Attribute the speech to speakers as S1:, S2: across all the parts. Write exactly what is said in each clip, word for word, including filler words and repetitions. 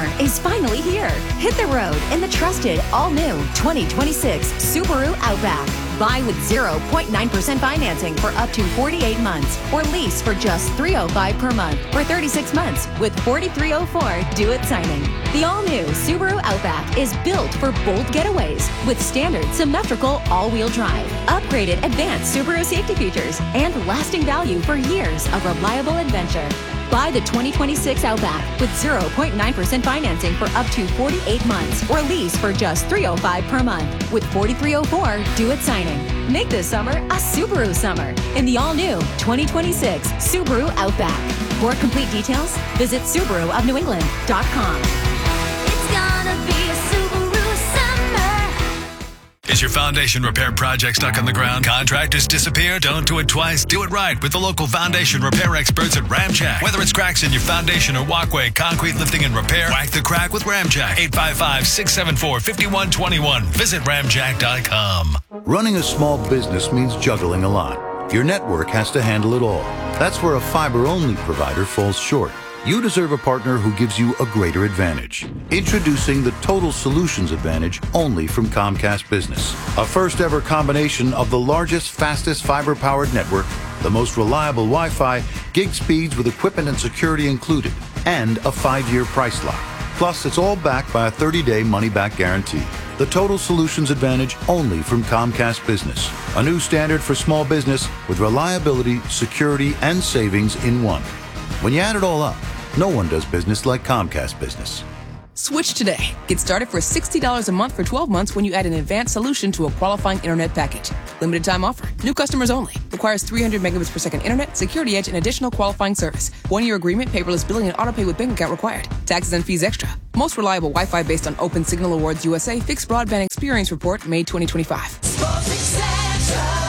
S1: is finally here. Hit the road in the trusted, all-new twenty twenty-six Subaru Outback. Buy with zero point nine percent financing for up to forty-eight months, or lease for just three hundred five dollars per month for thirty-six months with forty-three oh four due at signing. The all-new Subaru Outback is built for bold getaways with standard symmetrical all-wheel drive, upgraded advanced Subaru safety features, and lasting value for years of reliable adventure. Buy the twenty twenty-six Outback with zero point nine percent financing for up to forty-eight months, or lease for just three hundred five dollars per month with forty-three oh four due at signing. Make this summer a Subaru summer in the all-new twenty twenty-six Subaru Outback. For complete details, visit Subaru of New England dot com.
S2: It's gonna be a Subaru summer.
S3: Is your foundation repair project stuck on the ground? Contractors disappear? Don't do it twice. Do it right with the local foundation repair experts at Ramjack. Whether it's cracks in your foundation or walkway, concrete lifting and repair, whack the crack with Ramjack. eight five five, six seven four, five one two one. Visit ramjack dot com.
S4: Running a small business means juggling a lot. Your network has to handle it all. That's where a fiber-only provider falls short. You deserve a partner who gives you a greater advantage. Introducing the Total Solutions Advantage only from Comcast Business. A first-ever combination of the largest, fastest fiber-powered network, the most reliable Wi-Fi, gig speeds with equipment and security included, and a five-year price lock. Plus, it's all backed by a thirty-day money-back guarantee. The Total Solutions Advantage only from Comcast Business. A new standard for small business with reliability, security, and savings in one. When you add it all up, no one does business like Comcast Business.
S5: Switch today. Get started for sixty dollars a month for twelve months when you add an advanced solution to a qualifying internet package. Limited time offer. New customers only. Requires three hundred megabits per second internet, security edge, and additional qualifying service. One-year agreement, paperless billing, and autopay with bank account required. Taxes and fees extra. Most reliable Wi-Fi based on Open Signal Awards U S A Fixed Broadband Experience Report, May twenty twenty-five.
S2: Sports Etc.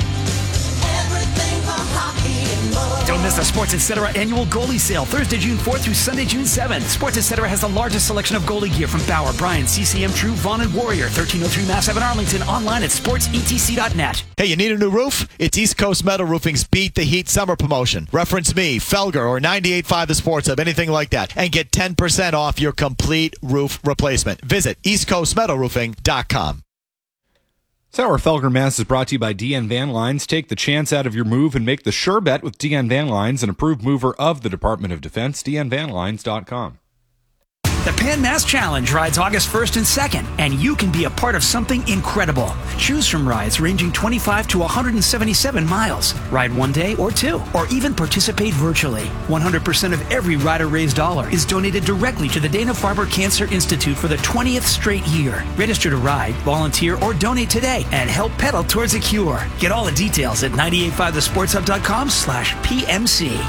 S2: Everything for hockey and more.
S6: Don't miss the Sports Etc. annual goalie sale, Thursday, June fourth through Sunday, June seventh. Sports Etc. has the largest selection of goalie gear from Bauer, Bryan, C C M, True, Vaughn, and Warrior. thirteen oh three Mass Ave in Arlington, online at sports e t c dot net.
S7: Hey, you need a new roof? It's East Coast Metal Roofing's Beat the Heat Summer Promotion. Reference me, Felger, or ninety-eight point five The Sports Hub, anything like that, and get ten percent off your complete roof replacement. Visit east coast metal roofing dot com.
S8: Sauer Felger Mass is brought to you by D N Van Lines. Take the chance out of your move and make the sure bet with D N Van Lines, an approved mover of the Department of Defense, d n van lines dot com.
S6: The Pan Mass Challenge rides August first and second, and you can be a part of something incredible. Choose from rides ranging twenty-five to one hundred seventy-seven miles. Ride one day or two, or even participate virtually. one hundred percent of every rider-raised dollar is donated directly to the Dana-Farber Cancer Institute for the twentieth straight year. Register to ride, volunteer, or donate today and help pedal towards a cure. Get all the details at nine eight five the sports hub dot com slash P M C.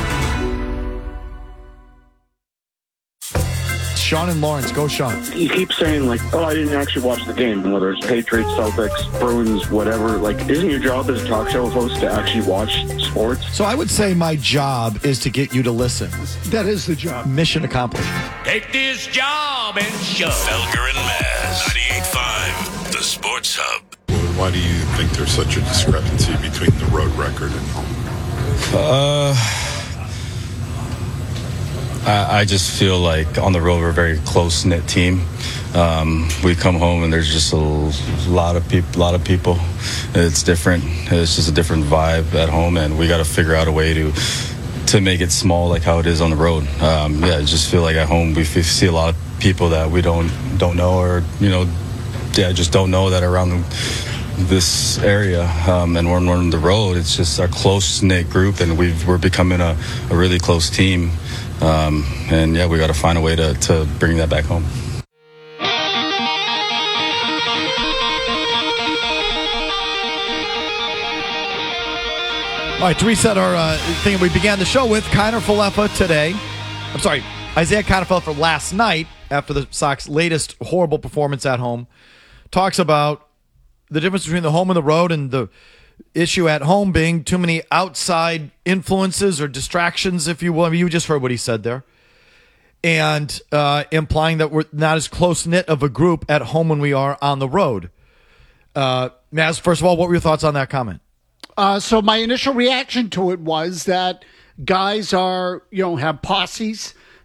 S7: Sean and Lawrence. Go, Sean.
S9: You keep saying, like, oh, I didn't actually watch the game, whether it's Patriots, Celtics, Bruins, whatever. Like, isn't your job as a talk show host to actually watch sports?
S7: So I would say my job is to get you to listen.
S10: That is the job.
S7: Mission accomplished.
S11: Take this job and shove.
S3: Felger and Maz, ninety-eight point five, The Sports Hub.
S12: Why do you think there's such a discrepancy between the road record and home?
S13: Uh... I just feel like on the road we're a very close-knit team. Um, we come home and there's just a lot of people. lot of people. It's different. It's just a different vibe at home, and we got to figure out a way to to make it small like how it is on the road. Um, yeah, I just feel like at home we see a lot of people that we don't don't know, or you know, yeah, just don't know that are around this area. Um, and when we're on the road, it's just our close-knit group, and we've, we're becoming a, a really close team. Um, and yeah, we got to find a way to, to bring that back home.
S7: All right, to reset our uh, thing we began the show with, Kiner Falefa today. I'm sorry, Isaiah Kiner Falefa last night, after the Sox' latest horrible performance at home, talks about the difference between the home and the road, and the issue at home being too many outside influences or distractions, if you will. I mean, you just heard what he said there. And uh, implying that we're not as close-knit of a group at home when we are on the road. Uh, Maz, first of all, what were your thoughts on that comment?
S10: Uh, so my initial reaction to it was that guys are, you know, have posses.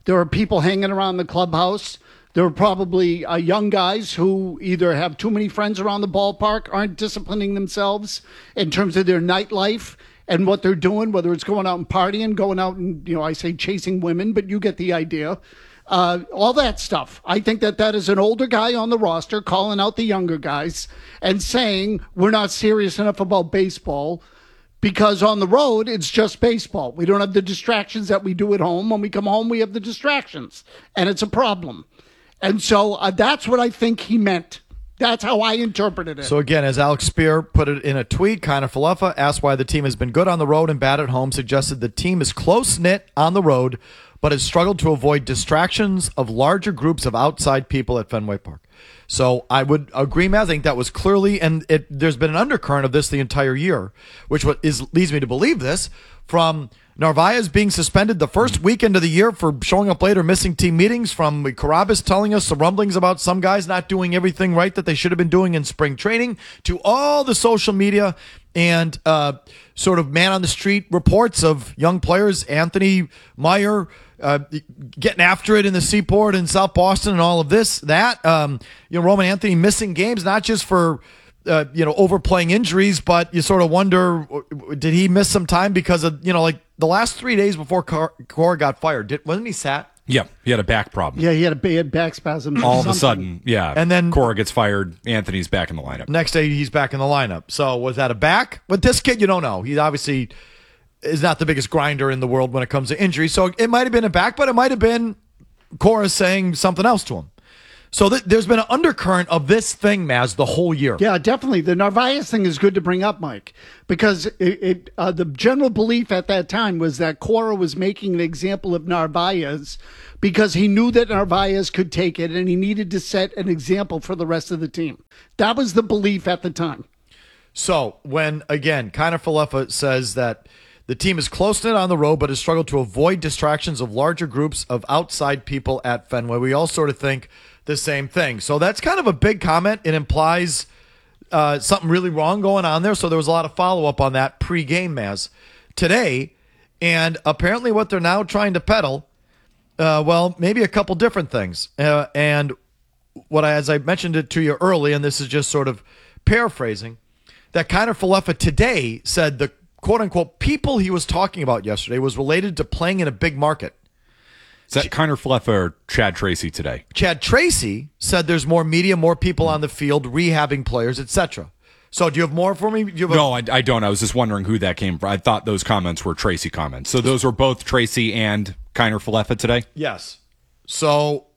S10: There are people hanging around the clubhouse. There are probably uh, young guys who either have too many friends around the ballpark, aren't disciplining themselves in terms of their nightlife and what they're doing, whether it's going out and partying, going out and, you know, I say chasing women, but you get the idea. Uh, all that stuff. I think that that is an older guy on the roster calling out the younger guys and saying we're not serious enough about baseball. Because on the road, it's just baseball. We don't have the distractions that we do at home. When we come home, we have the distractions, and it's a problem. And so uh, that's what I think he meant. That's how I interpreted it.
S7: So again, as Alex Spear put it in a tweet, Kiner Falefa asked why the team has been good on the road and bad at home, suggested the team is close-knit on the road, but has struggled to avoid distractions of larger groups of outside people at Fenway Park. So I would agree, Matt. I think that was clearly, and it, there's been an undercurrent of this the entire year, which what is leads me to believe this, from Narvaez being suspended the first weekend of the year for showing up late or missing team meetings, from Carabas telling us some rumblings about some guys not doing everything right that they should have been doing in spring training, to all the social media and uh, sort of man on the street reports of young players, Anthony Meyer, Uh, getting after it in the Seaport and South Boston and all of this, that, um, you know, Roman Anthony missing games, not just for, uh, you know, overplaying injuries, but you sort of wonder, did he miss some time because of, you know, like the last three days before Cora got fired, did, wasn't he sat?
S8: Yeah, he had a back problem.
S10: Yeah, he had a bad back spasm.
S8: All of a sudden, yeah.
S7: And then
S8: Cora gets fired. Anthony's back in the lineup.
S7: Next day, he's back in the lineup. So was that a back? But this kid, you don't know. He obviously is not the biggest grinder in the world when it comes to injuries. So it might have been a back, but it might have been Cora saying something else to him. So th- there's been an undercurrent of this thing, Maz, the whole year.
S10: Yeah, definitely. The Narvaez thing is good to bring up, Mike, because it, it uh, the general belief at that time was that Cora was making an example of Narvaez because he knew that Narvaez could take it and he needed to set an example for the rest of the team. That was the belief at the time.
S7: So when, again, Kiner Falefa says that the team is close-knit on the road, but has struggled to avoid distractions of larger groups of outside people at Fenway, we all sort of think the same thing. So that's kind of a big comment. It implies uh, something really wrong going on there. So there was a lot of follow-up on that pre-game, Maz, today. And apparently what they're now trying to peddle, uh, well, maybe a couple different things. Uh, and what I, as I mentioned it to you early, and this is just sort of paraphrasing, that Kiner Falefa today said the quote-unquote people he was talking about yesterday was related to playing in a big market.
S8: Is that Kiner Falefa or Chad Tracy today?
S7: Chad Tracy said there's more media, more people on the field, rehabbing players, et cetera. So do you have more for me? Do you have
S8: no,
S7: a-
S8: I, I don't. I was just wondering who that came from. I thought those comments were Tracy comments. So those were both Tracy and Kiner Falefa today?
S7: Yes. So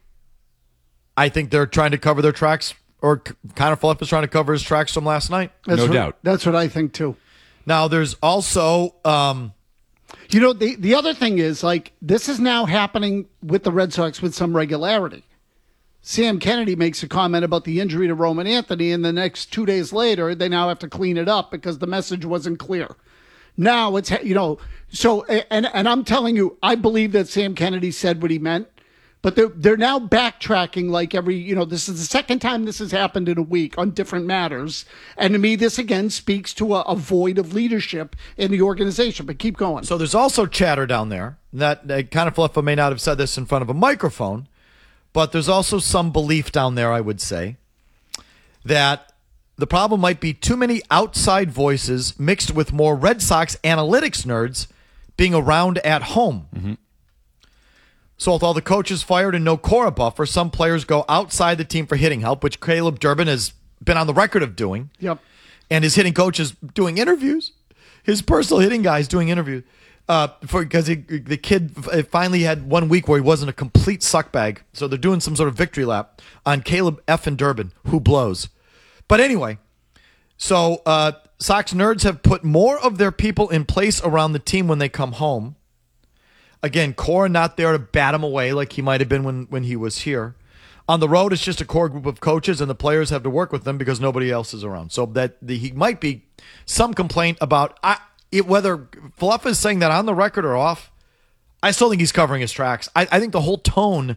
S7: I think they're trying to cover their tracks, or Kiner Falefa's trying to cover his tracks from last night.
S10: That's
S8: no
S10: what,
S8: doubt.
S10: That's what I think, too.
S7: Now, there's also, um,
S10: you know, the the other thing is, like, this is now happening with the Red Sox with some regularity. Sam Kennedy makes a comment about the injury to Roman Anthony, and the next two days later, they now have to clean it up because the message wasn't clear. Now it's, you know, so, and, and I'm telling you, I believe that Sam Kennedy said what he meant. But they're, they're now backtracking like every, you know, this is the second time this has happened in a week on different matters. And to me, this again speaks to a, a void of leadership in the organization. But keep going.
S7: So there's also chatter down there that, that Kiner Falefa may not have said this in front of a microphone, but there's also some belief down there, I would say, that the problem might be too many outside voices mixed with more Red Sox analytics nerds being around at home.
S8: Mm-hmm.
S7: So with all the coaches fired and no Cora buffer, some players go outside the team for hitting help, which Caleb Durbin has been on the record of doing.
S10: Yep.
S7: And his hitting coach is doing interviews. His personal hitting guy is doing interviews. Uh, for because he, the kid finally had one week where he wasn't a complete suckbag. So they're doing some sort of victory lap on Caleb F. and Durbin, who blows. But anyway, so uh, Sox nerds have put more of their people in place around the team when they come home. Again, Cora not there to bat him away like he might have been when, when he was here. On the road, it's just a core group of coaches, and the players have to work with them because nobody else is around. So that the, he might be some complaint about I, it, whether Falefa is saying that on the record or off. I still think he's covering his tracks. I, I think the whole tone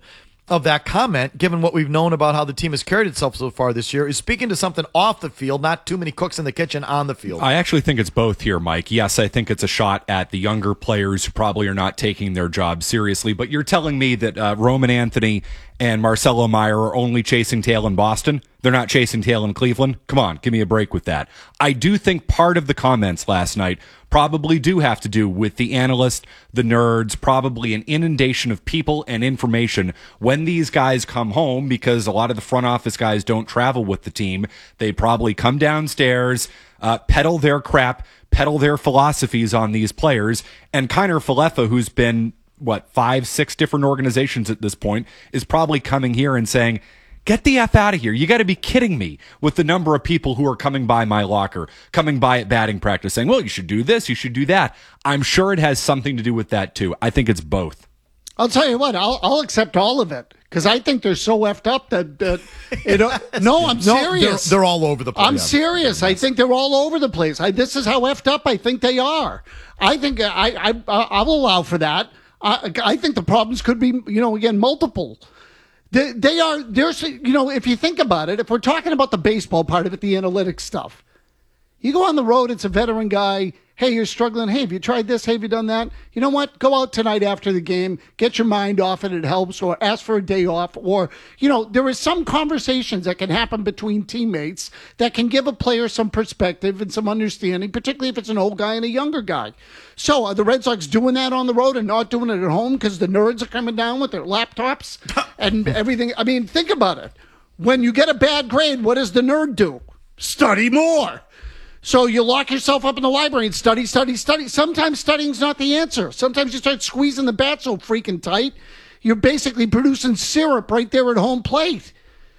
S7: of that comment, given what we've known about how the team has carried itself so far this year, is speaking to something off the field, not too many cooks in the kitchen on the field.
S8: I actually think it's both here, Mike. Yes, I think it's a shot at the younger players who probably are not taking their job seriously, but you're telling me that uh, Roman Anthony and Marcelo Meyer are only chasing tail in Boston? They're not chasing tail in Cleveland? Come on, give me a break with that. I do think part of the comments last night probably do have to do with the analysts, the nerds, probably an inundation of people and information when these guys come home, because a lot of the front office guys don't travel with the team. They probably come downstairs, uh, peddle their crap, peddle their philosophies on these players, and Kiner Falefa, who's been what, five, six different organizations at this point, is probably coming here and saying, get the F out of here. You got to be kidding me with the number of people who are coming by my locker, coming by at batting practice saying, well, you should do this, you should do that. I'm sure it has something to do with that too. I think it's both.
S10: I'll tell you what, I'll, I'll accept all of it because I think they're so effed up that, that it, no, I'm
S7: No,
S10: serious.
S7: They're, they're all over the place.
S10: I'm serious. I think they're all over the place. I, this is how effed up I think they are. I think I, I, I will allow for that. I, I think the problems could be, you know, again, multiple. They, they are, there's, you know, if you think about it, if we're talking about the baseball part of it, the analytics stuff, you go on the road, it's a veteran guy. Hey, you're struggling. Hey, have you tried this? Hey, have you done that? You know what? Go out tonight after the game, get your mind off it. It helps, or ask for a day off. Or, you know, there is some conversations that can happen between teammates that can give a player some perspective and some understanding, particularly if it's an old guy and a younger guy. So are the Red Sox doing that on the road and not doing it at home because the nerds are coming down with their laptops and everything? I mean, think about it. When you get a bad grade, what does the nerd do? Study more. So you lock yourself up in the library and study, study, study. Sometimes studying's not the answer. Sometimes you start squeezing the bat so freaking tight, you're basically producing syrup right there at home plate.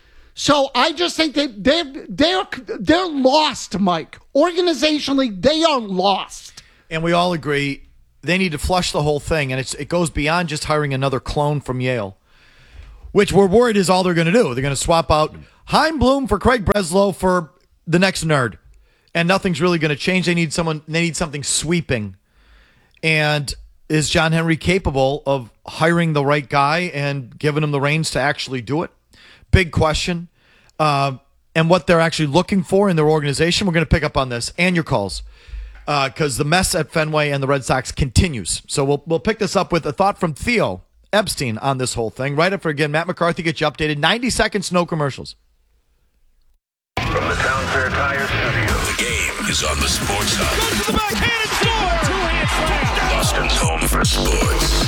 S10: So I just think they they they're they're lost, Mike. Organizationally, they are lost.
S7: And we all agree they need to flush the whole thing, and it's it goes beyond just hiring another clone from Yale, which we're worried is all they're going to do. They're going to swap out Chaim Bloom for Craig Breslow for the next nerd. And nothing's really going to change. They need someone. They need something sweeping. And is John Henry capable of hiring the right guy and giving him the reins to actually do it? Big question. Uh, and what they're actually looking for in their organization. We're going to pick up on this and your calls because uh, the mess at Fenway and the Red Sox continues. So we'll we'll pick this up with a thought from Theo Epstein on this whole thing. Right after again, Matt McCarthy gets you updated. ninety seconds, no commercials.
S14: From the Town Fair Tire Studio, the game is on the Sports Hub. Goes to the backhand and score! Two-hand slam! Boston's home for sports.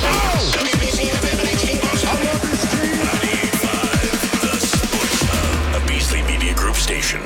S14: ninety-five, the Sports Hub, a Beasley Media Group station.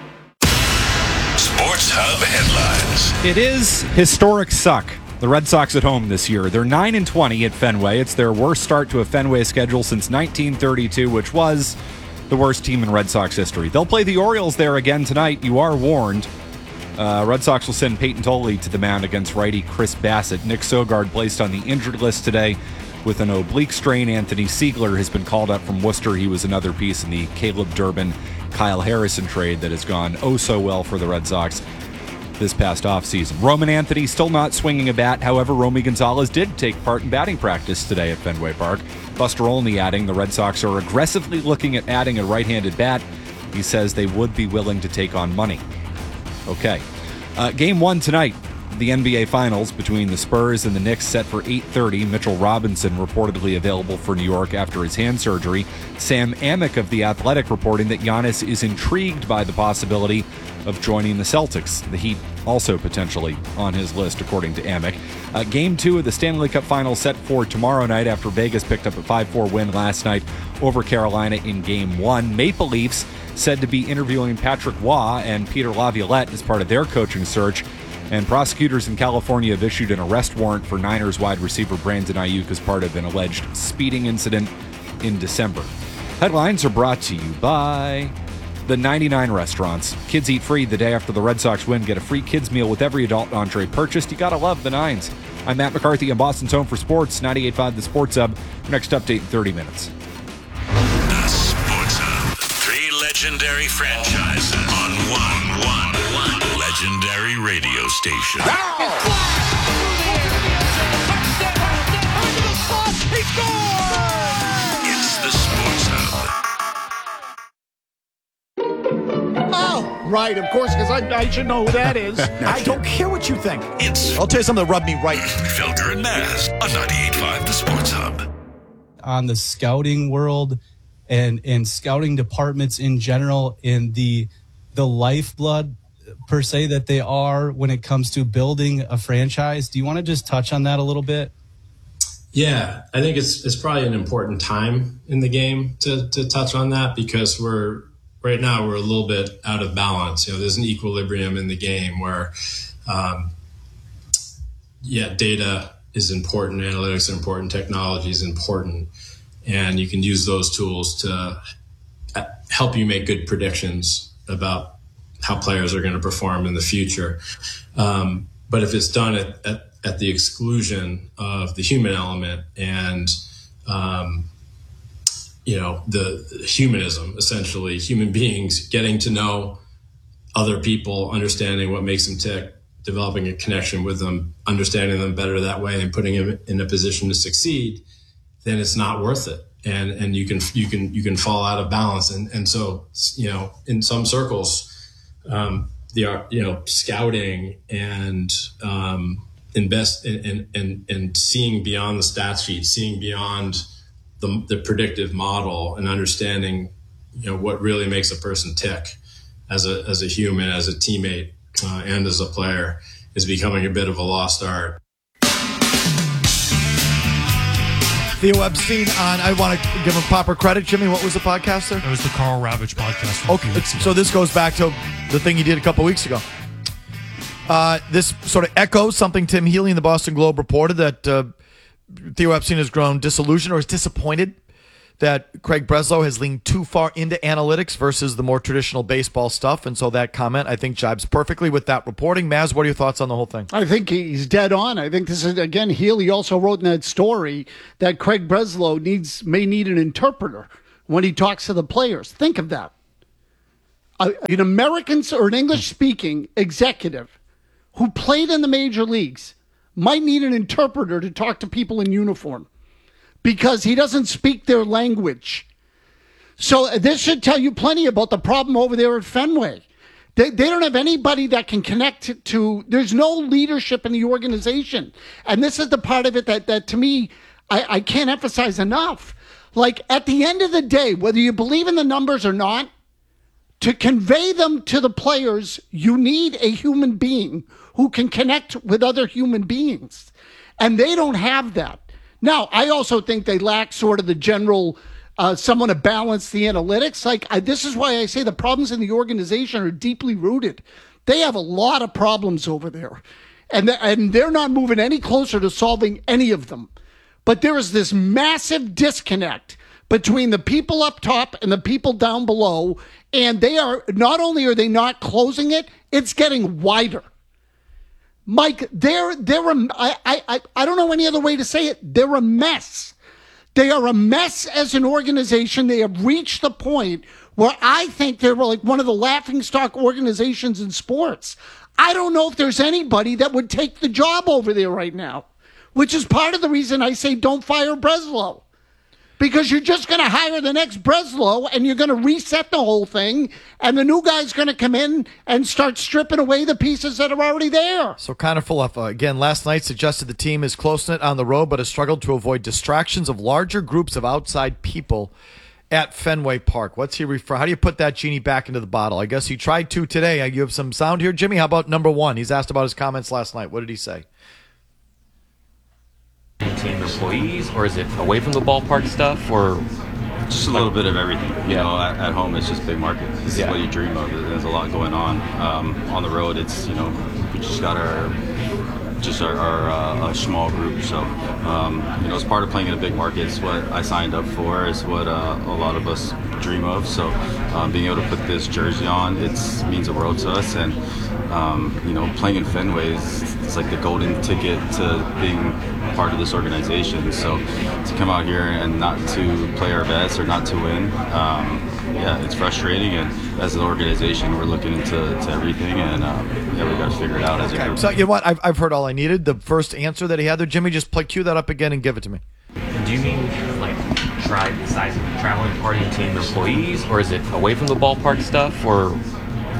S14: Sports Hub headlines.
S8: It is historic suck. The Red Sox at home this year. They're nine and twenty at Fenway. It's their worst start to a Fenway schedule since nineteen thirty-two, which was the worst team in Red Sox history. They'll play the Orioles there again tonight. You are warned. Uh, Red Sox will send Peyton Tolley to the mound against righty Chris Bassett. Nick Sogard placed on the injured list today with an oblique strain. Anthony Siegler has been called up from Worcester. He was another piece in the Caleb Durbin, Kyle Harrison trade that has gone oh so well for the Red Sox this past offseason. Roman Anthony still not swinging a bat. However, Romy Gonzalez did take part in batting practice today at Fenway Park. Buster Olney adding the Red Sox are aggressively looking at adding a right-handed bat. He says they would be willing to take on money. Okay. Uh, game one tonight, the N B A Finals between the Spurs and the Knicks set for eight thirty. Mitchell Robinson reportedly available for New York after his hand surgery. Sam Amick of The Athletic reporting that Giannis is intrigued by the possibility of joining the Celtics. The Heat also potentially on his list, according to Amick. Uh, game two of the Stanley Cup Final set for tomorrow night after Vegas picked up a five four win last night over Carolina in game one. Maple Leafs said to be interviewing Patrick Waugh and Peter Laviolette as part of their coaching search. And prosecutors in California have issued an arrest warrant for Niners wide receiver Brandon Ayuk as part of an alleged speeding incident in December. Headlines are brought to you by the ninety-nine Restaurants. Kids eat free the day after the Red Sox win. Get a free kids meal with every adult entree purchased. You gotta love the Nines. I'm Matt McCarthy in Boston's Home for Sports, ninety-eight point five The Sports Hub. Next update in thirty minutes.
S14: The Sports Hub. Three legendary franchises on one, one, one legendary radio station. It's the Sports
S10: right, of course, because I, I should know who that is.
S7: I don't care what you think.
S3: It's
S7: I'll tell you something that rubbed me right.
S3: Felger and Maz on ninety-eight point five The Sports Hub.
S15: On the scouting world and, and scouting departments in general, and the the lifeblood per se that they are when it comes to building a franchise. Do you want to just touch on that a little bit?
S16: Yeah, I think it's it's probably an important time in the game to to touch on that, because we're right now we're a little bit out of balance. You know, there's an equilibrium in the game where, um, yeah, data is important, analytics are important, technology is important, and you can use those tools to help you make good predictions about how players are going to perform in the future. Um, but if it's done at, at, at the exclusion of the human element and, um, you know, the, the humanism, essentially, human beings getting to know other people, understanding what makes them tick, developing a connection with them, understanding them better that way, and putting them in a position to succeed, then it's not worth it. And, and you can, you can, you can fall out of balance. And, and so, you know, in some circles, um, the, you know, scouting and, um, invest in, in, in, in seeing beyond the stat sheet, seeing beyond the, the predictive model, and understanding, you know, what really makes a person tick as a, as a human, as a teammate, uh, and as a player, is becoming a bit of a lost art.
S7: Theo Epstein on, I want to give him proper credit. Jimmy, what was the podcast there?
S17: It was the Carl Ravitch podcast. From
S7: Okay, so this goes back to the thing he did a couple weeks ago. Uh, this sort of echoes something Tim Healy in the Boston Globe reported, that uh, Theo Epstein has grown disillusioned or is disappointed that Craig Breslow has leaned too far into analytics versus the more traditional baseball stuff. And so that comment, I think, jibes perfectly with that reporting. Maz, what are your thoughts on the whole thing?
S10: I think he's dead on. I think this is, again, Healy also wrote in that story that Craig Breslow needs may need an interpreter when he talks to the players. Think of that. A, an American or an English-speaking executive who played in the major leagues might need an interpreter to talk to people in uniform, because he doesn't speak their language. So this should tell you plenty about the problem over there at Fenway. They, they don't have anybody that can connect to, to, there's no leadership in the organization. And this is the part of it that, that to me, I, I can't emphasize enough. Like, at the end of the day, whether you believe in the numbers or not, to convey them to the players, you need a human being who can connect with other human beings. And they don't have that. Now, I also think they lack sort of the general, uh, someone to balance the analytics. Like, I, this is why I say the problems in the organization are deeply rooted. They have a lot of problems over there, and, th- and they're not moving any closer to solving any of them. But there is this massive disconnect between the people up top and the people down below, and they are, not only are they not closing it, it's getting wider. Mike, they're they're a, I, I, I don't know any other way to say it. They're a mess. They are a mess as an organization. They have reached the point where I think they're like one of the laughingstock organizations in sports. I don't know if there's anybody that would take the job over there right now, which is part of the reason I say don't fire Breslow. Because you're just going to hire the next Breslow and you're going to reset the whole thing, and the new guy's going to come in and start stripping away the pieces that are already there.
S7: So Connor Falefa, again, last night suggested the team is close-knit on the road but has struggled to avoid distractions of larger groups of outside people at Fenway Park. What's he refer? How do you put that genie back into the bottle? I guess he tried to today. You have some sound here. Jimmy, how about number one? He's asked about his comments last night. What did he say?
S18: Team employees, or is it away from the ballpark stuff, or
S19: just a little bit of everything? You yeah. know, at, at home it's just big market. This yeah. is what you dream of. There's a lot going on. Um, on the road, it's, you know, we just got our just our, our uh, a small group. So um, you know, it's part of playing in a big market. It's what I signed up for. It's what uh, a lot of us dream of. So um, being able to put this jersey on, it means the world to us. And um, you know, playing in Fenway is it's like the golden ticket to being part of this organization. So to come out here and not to play our best or not to win, um, yeah, it's frustrating. And as an organization, we're looking into to everything, and um, yeah, we got to figure it out as a group.
S7: So you know what? I've I've heard all I needed. The first answer that he had there, Jimmy, just play cue that up again and give it to me.
S18: Do you mean like tribe size of traveling party team employees, or is it away from the ballpark stuff, or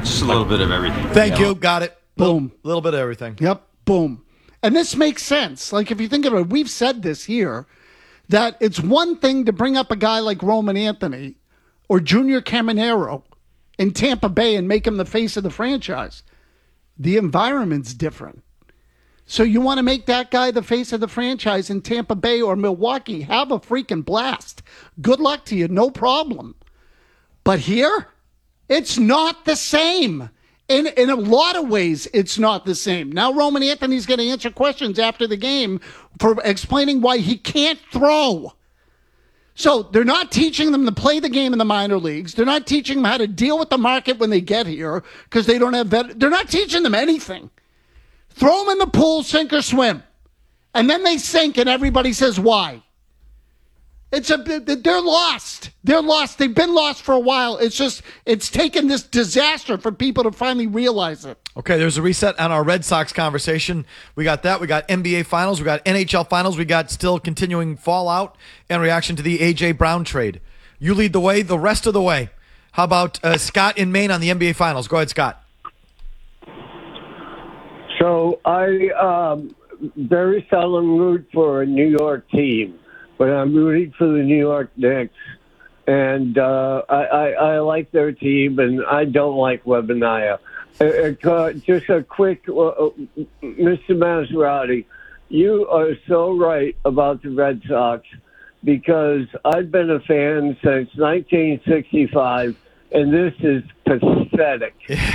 S19: Just a little bit of everything.
S7: Thank
S19: Yeah.
S7: you. Got it.
S10: Boom.
S7: A little bit of everything.
S10: Yep. Boom. And this makes sense. Like, if you think of it, we've said this here, that it's one thing to bring up a guy like Roman Anthony or Junior Caminero in Tampa Bay and make him the face of the franchise. The environment's different. So you want to make that guy the face of the franchise in Tampa Bay or Milwaukee, have a freaking blast. Good luck to you, no problem. But here, it's not the same. In in a lot of ways, it's not the same. Now Roman Anthony's going to answer questions after the game for explaining why he can't throw. So they're not teaching them to play the game in the minor leagues. They're not teaching them how to deal with the market when they get here because they don't have vet- They're not teaching them anything. Throw them in the pool, sink or swim. And then they sink and everybody says, why? It's a they're lost. They're lost. They've been lost for a while. It's just it's taken this disaster for people to finally realize it.
S7: Okay, there's a reset on our Red Sox conversation. We got that. We got N B A Finals. We got N H L Finals. We got still continuing fallout and reaction to the A J Brown trade. You lead the way the rest of the way. How about uh, Scott in Maine on the N B A Finals? Go ahead, Scott.
S20: So I um, very seldom root for a New York team, but I'm rooting for the New York Knicks. And uh, I, I, I like their team, and I don't like Wembanyama. Uh, uh, just a quick, uh, Mister Maserati, you are so right about the Red Sox because I've been a fan since nineteen sixty-five, and this is pathetic.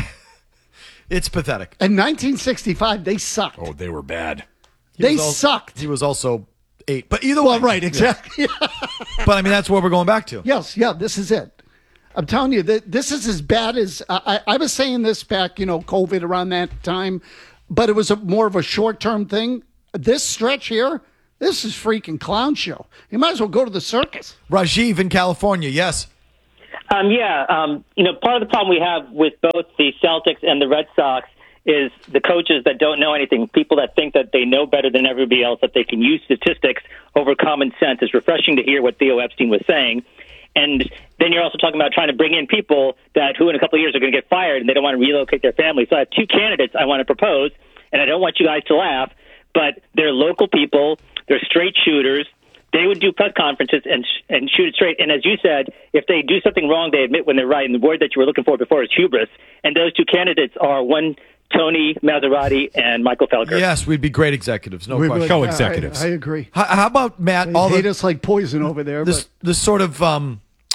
S7: It's pathetic.
S10: In nineteen sixty-five, they sucked.
S8: Oh, they were bad.
S7: He
S10: They
S7: was al-
S10: sucked.
S7: He was also eight. But either
S10: Well,
S7: way.
S10: right, exactly.
S7: But I mean, that's where we're going back to.
S10: Yes, yeah, this is it. I'm telling you, that this is as bad as I, I was saying this back, you know, COVID around that time, but it was a, more of a short-term thing. This stretch here, this is freaking clown show. You might as well go to the circus.
S7: Rajiv in California, yes.
S21: Um, yeah, um, you know, part of the problem we have with both the Celtics and the Red Sox is the coaches that don't know anything, people that think that they know better than everybody else, that they can use statistics over common sense. It's refreshing to hear what Theo Epstein was saying. And then you're also talking about trying to bring in people that who in a couple of years are going to get fired and they don't want to relocate their family. So I have two candidates I want to propose, and I don't want you guys to laugh, but they're local people, they're straight shooters. They would do press conferences and sh- and shoot it straight. And as you said, if they do something wrong, they admit when they're right. And the word that you were looking for before is hubris. And those two candidates are one Tony Maserati and Michael Felker.
S7: Yes, we'd be great executives. No
S10: We
S7: question.
S10: would- Co-executives. I- I agree.
S7: How, how about, Matt,
S10: They
S7: all
S10: hate
S7: the,
S10: us like poison over there.
S7: this, this sort of, um,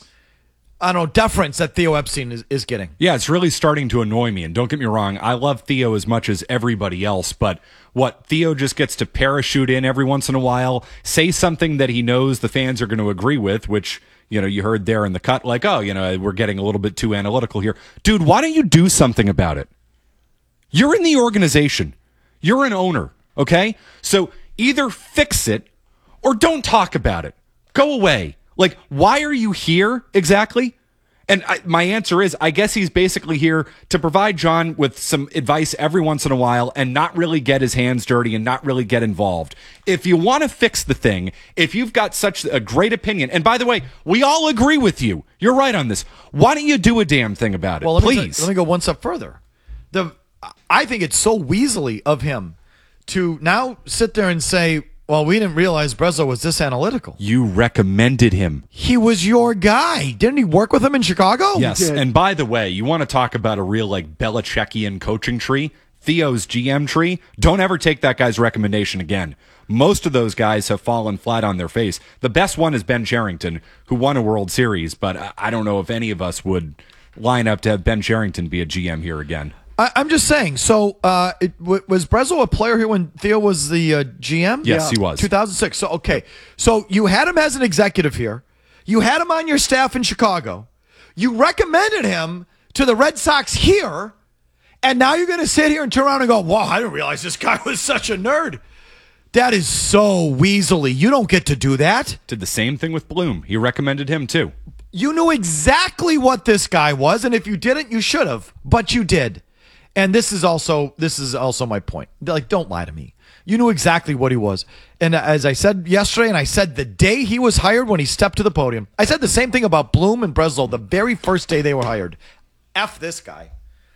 S7: I don't know, deference that Theo Epstein is, is getting?
S8: Yeah, it's really starting to annoy me. And don't get me wrong, I love Theo as much as everybody else. But what, Theo just gets to parachute in every once in a while, say something that he knows the fans are going to agree with, which, you know, you heard there in the cut, like, oh, you know, we're getting a little bit too analytical here. Dude, why don't you do something about it? You're in the organization. You're an owner, okay? So either fix it or don't talk about it. Go away. Like, why are you here exactly? And I, my answer is, I guess he's basically here to provide John with some advice every once in a while and not really get his hands dirty and not really get involved. If you want to fix the thing, if you've got such a great opinion, and by the way, we all agree with you. You're right on this. Why don't you do a damn thing about it,
S7: Well, let me,
S8: please?
S7: let me go one step further. The I think it's so weaselly of him to now sit there and say, well, we didn't realize Breslow was this analytical.
S8: You recommended him.
S7: He was your guy. Didn't he work with him in Chicago?
S8: Yes, and by the way, you want to talk about a real like Belichickian coaching tree? Theo's G M tree? Don't ever take that guy's recommendation again. Most of those guys have fallen flat on their face. The best one is Ben Cherington, who won a World Series, but I don't know if any of us would line up to have Ben Cherington be a G M here again.
S7: I, I'm just saying. So, uh, it, w- was Breslow a player here when Theo was the uh, G M?
S8: Yes, he was.
S7: two thousand six. So, okay. So, you had him as an executive here. You had him on your staff in Chicago. You recommended him to the Red Sox here. And now you're going to sit here and turn around and go, wow, I didn't realize this guy was such a nerd. That is so weaselly. You don't get to do that.
S8: Did the same thing with Bloom. He recommended him too.
S7: You knew exactly what this guy was, and if you didn't, you should have, but you did. And this is also this is also my point. Like, don't lie to me. You knew exactly what he was. And as I said yesterday, and I said the day he was hired when he stepped to the podium, I said the same thing about Bloom and Breslow the very first day they were hired. F this guy.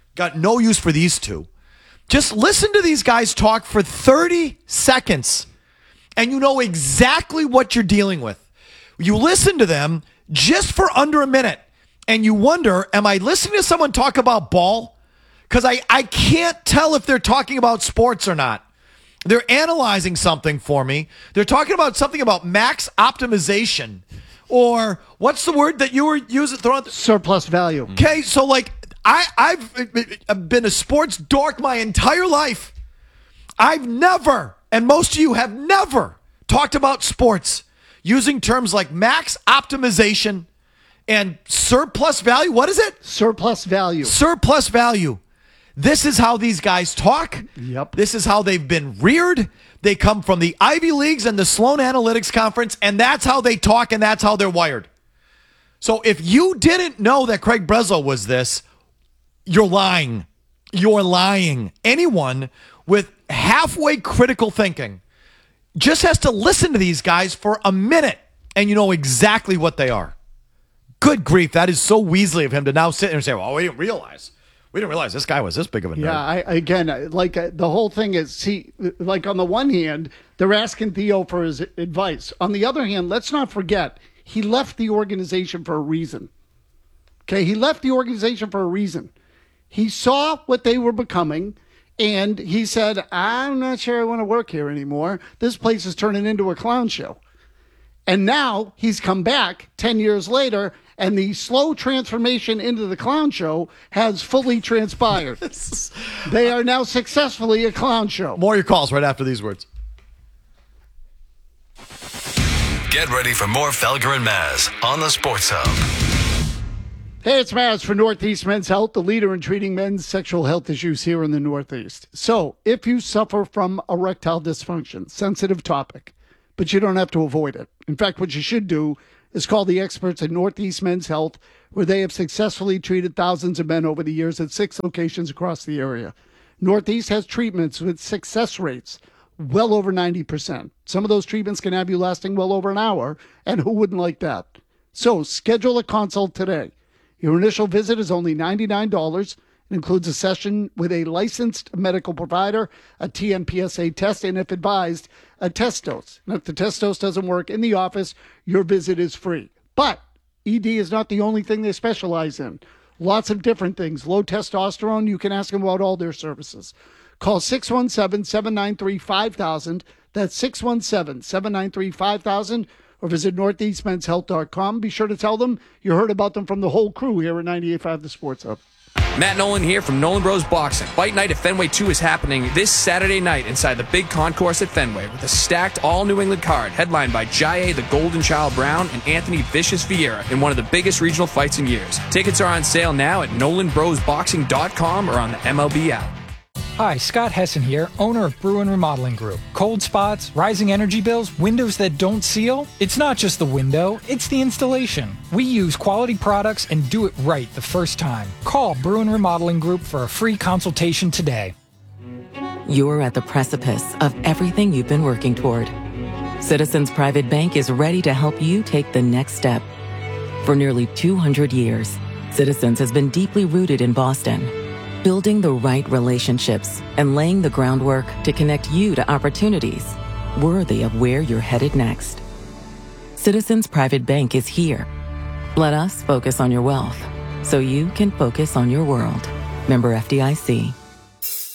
S7: got no use for these two. Just listen to these guys talk for thirty seconds, and you know exactly what you're dealing with. You listen to them just for under a minute, and you wonder, am I listening to someone talk about ball? Because I, I can't tell if they're talking about sports or not. They're analyzing something for me. They're talking about something about max optimization, or what's the word that you were using? Throwing
S10: surplus value.
S7: Okay, so like I, I've, I've been a sports dork my entire life. I've never, and most of you have never, talked about sports using terms like max optimization and surplus value. What is it?
S10: Surplus value.
S7: Surplus value. This is how these guys talk.
S10: Yep.
S7: This is how they've been reared. They come from the Ivy Leagues and the Sloan Analytics Conference, and that's how they talk, and that's how they're wired. So if you didn't know that Craig Breslow was this, you're lying. You're lying. Anyone with halfway critical thinking just has to listen to these guys for a minute, and you know exactly what they are. Good grief, that is so Weasley of him to now sit there and say, well, we didn't realize. We didn't realize this guy was this big of a nerd.
S10: Yeah, I, again, like uh, the whole thing is, see, like on the one hand, they're asking Theo for his advice. On the other hand, let's not forget, he left the organization for a reason. Okay, he left the organization for a reason. He saw what they were becoming, and he said, I'm not sure I want to work here anymore. This place is turning into a clown show. And now he's come back ten years later, and the slow transformation into the clown show has fully transpired. They are now successfully a clown show.
S7: More of your calls right after these words.
S3: Get ready for more Felger and Maz on the Sports Hub.
S10: Hey, it's Maz for Northeast Men's Health, the leader in treating men's sexual health issues here in the Northeast. So, if you suffer from erectile dysfunction, sensitive topic, but you don't have to avoid it. In fact, what you should do is call the experts at Northeast Men's Health, where they have successfully treated thousands of men over the years at six locations across the area. Northeast has treatments with success rates well over ninety percent. Some of those treatments can have you lasting well over an hour, and who wouldn't like that? So schedule a consult today. Your initial visit is only ninety-nine dollars. It includes a session with a licensed medical provider, a T M P S A test, and if advised, a test dose. And if the test dose doesn't work in the office, your visit is free. But E D is not the only thing they specialize in. Lots of different things. Low testosterone, you can ask them about all their services. Call six one seven, seven nine three, five thousand. That's six one seven, seven nine three, five thousand. Or visit northeast men's health dot com. Be sure to tell them you heard about them from the whole crew here at ninety-eight point five The Sports Hub.
S1: Matt Nolan here from Nolan Bros Boxing. Fight Night at Fenway two is happening this Saturday night inside the big concourse at Fenway with a stacked all-New England card headlined by Jaye the Golden Child Brown and Anthony Vicious Vieira in one of the biggest regional fights in years. Tickets are on sale now at nolan bros boxing dot com or on the M L B app.
S22: Hi, Scott Hessen here, owner of Bruin Remodeling Group. Cold spots, rising energy bills, windows that don't seal? It's not just the window, it's the installation. We use quality products and do it right the first time. Call Bruin Remodeling Group for a free consultation today.
S23: You're at the precipice of everything you've been working toward. Citizens Private Bank is ready to help you take the next step. For nearly two hundred years, Citizens has been deeply rooted in Boston, building the right relationships and laying the groundwork to connect you to opportunities worthy of where you're headed next. Citizens Private Bank is here. Let us focus on your wealth so you can focus on your world. Member F D I C.